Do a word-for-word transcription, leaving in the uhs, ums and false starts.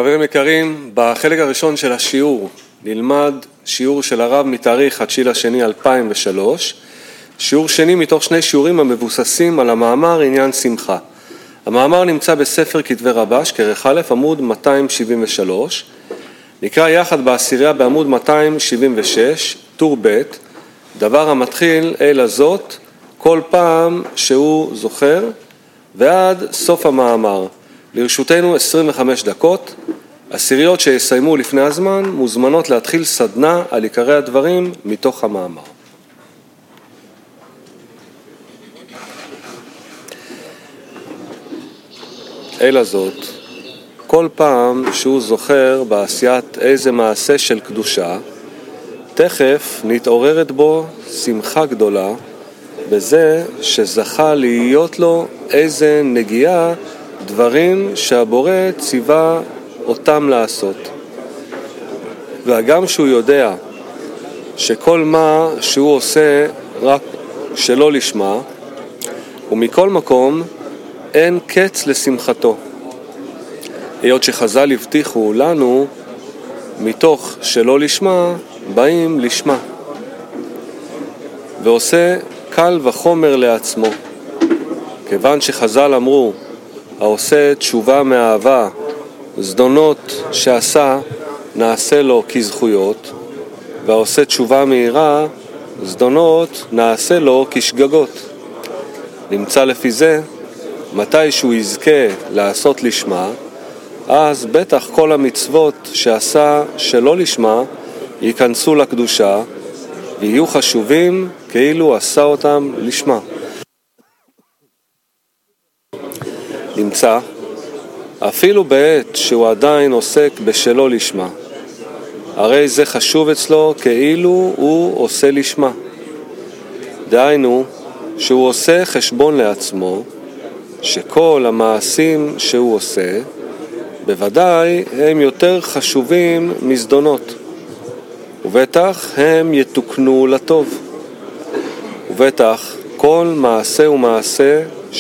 חברים יקרים, בחלק הראשון של השיעור נלמד שיעור של הרב מתאריך התשיעי לשני אלפיים ושלוש, שיעור שני מתוך שני שיעורים המבוססים על המאמר עניין שמחה. המאמר נמצא בספר כתבי רבש, כרך א', עמוד מאתיים שבעים ושלוש, נקרא יחד בעשירייה בעמוד מאתיים שבעים ושש, טור ב', דבר המתחיל אל הזאת כל פעם שהוא זוכר, ועד סוף המאמר. לרשותנו עשרים וחמש דקות, עשיריות שיסיימו לפני הזמן מוזמנות להתחיל סדנה על עיקרי הדברים מתוך המאמר. אל הזאת, כל פעם שהוא זוכר בעשיית איזה מעשה של קדושה, תכף נתעוררת בו שמחה גדולה, בזה שזכה להיות לו איזה נגיעה דברים שהבורא ציווה אותם לעשות. וגם שהוא יודע שכל מה שהוא עושה רק שלא לשמה, ומכל מקום אין קץ לשמחתו. היות שחז"ל הבטיחו לנו, מתוך שלא לשמה באים לשמה. ועושה קל וחומר לעצמו. כיוון שחז"ל אמרו, העושה תשובה מאהבה, זדונות שעשה נעשה לו כזכויות, והעושה תשובה מהירה, זדונות נעשה לו כשגגות. נמצא לפי זה, מתי שהוא יזכה לעשות לשמה, אז בטח כל המצוות שעשה שלא לשמה ייכנסו לקדושה, ויהיו חשובים כאילו עשה אותם לשמה. נמצא, אפילו בעת שהוא עדיין עוסק בשלא לשמה, הרי זה חשוב אצלו כאילו הוא עושה לשמה. דהיינו, שהוא עושה חשבון לעצמו, שכל המעשים שהוא עושה, בוודאי הם יותר חשובים מזדונות, ובטח הם יתוקנו לטוב. ובטח כל מעשה ומעשה